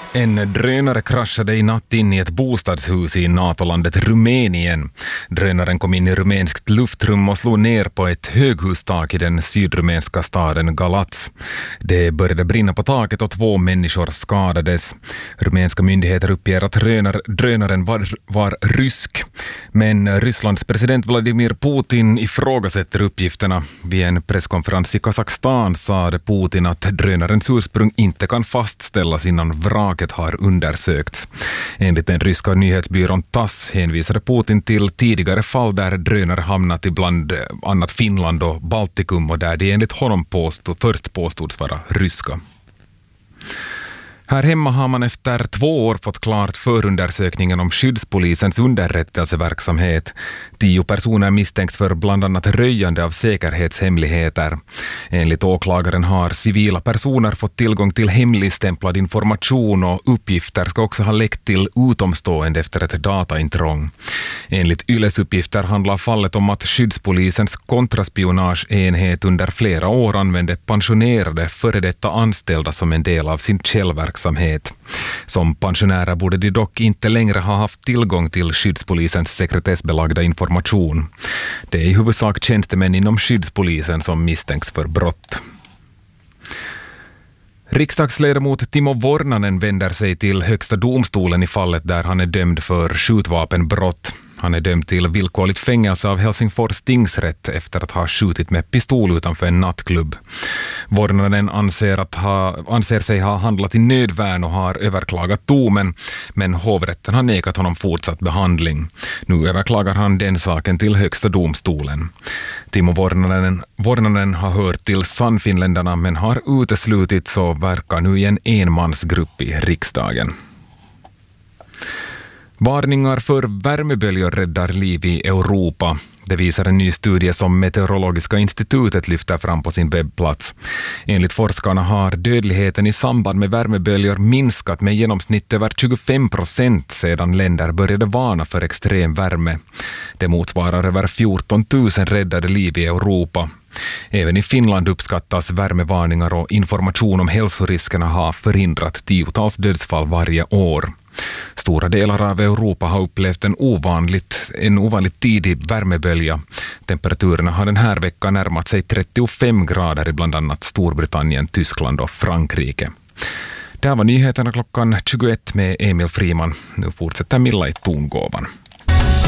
En drönare kraschade i natt in i ett bostadshus i NATO-landet Rumänien. Drönaren kom in i rumänskt luftrum och slog ner på ett höghustak i den sydrumänska staden Galați. Det började brinna på taket och 2 människor skadades. Rumänska myndigheter uppger att drönaren var rysk. Men Rysslands president Vladimir Putin ifrågasätter uppgifterna. Vid en presskonferens i Kazakstan sa Putin att drönarens ursprung inte kan fastställas innan vraket har undersökts. Enligt den ryska nyhetsbyrån TASS hänvisade Putin till tidigare fall där drönare hamnat i bland annat Finland och Baltikum och där det enligt honom först påstods vara ryska. Här hemma har man efter 2 år fått klart förundersökningen om skyddspolisens underrättelseverksamhet. 10 personer misstänks för bland annat röjande av säkerhetshemligheter. Enligt åklagaren har civila personer fått tillgång till hemligstämplad information och uppgifter ska också ha läckt till utomstående efter ett dataintrång. Enligt Yles uppgifter handlar fallet om att skyddspolisens kontraspionageenhet under flera år använde pensionerade före detta anställda som en del av sin källverksamhet. Som pensionärer borde de dock inte längre ha haft tillgång till skyddspolisens sekretessbelagda information. Det är i huvudsak tjänstemän inom skyddspolisen som misstänks för brott. Riksdagsledamot Timo Vornanen vänder sig till högsta domstolen i fallet där han är dömd för skjutvapenbrott. Han är dömd till villkorligt fängelse av Helsingfors tingsrätt efter att ha skjutit med pistol utanför en nattklubb. Vornanen anser sig ha handlat i nödvärn och har överklagat domen, men hovrätten har nekat honom fortsatt behandling. Nu överklagar han den saken till högsta domstolen. Timo Vornanen har hört till Sannfinländarna men har uteslutits och verkar nu i en enmansgrupp i riksdagen. Varningar för värmeböljor räddar liv i Europa. Det visar en ny studie som Meteorologiska institutet lyfter fram på sin webbplats. Enligt forskarna har dödligheten i samband med värmeböljor minskat med genomsnitt över 25% sedan länder började varna för extrem värme. Det motsvarar över 14 000 räddade liv i Europa. Även i Finland uppskattas värmevarningar och information om hälsoriskerna ha förhindrat 10-tals dödsfall varje år. Stora delar av Europa har upplevt en ovanligt tidig värmebölja. Temperaturen har den här veckan närmat sig 35 grader i bland annat Storbritannien, Tyskland och Frankrike. Det här var nyheterna klockan 21 med Emil Friman. Nu fortsätter Milla i tongåvan.